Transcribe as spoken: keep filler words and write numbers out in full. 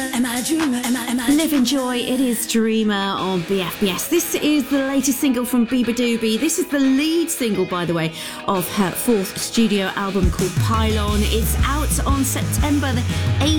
Am I a dreamer? Am I, am I Live Enjoy, it is Dreamer on B F B S. This is the latest single from Biba Doobie. This is the lead single, by the way, of her fourth studio album called Pylon. It's out on September the eighteenth.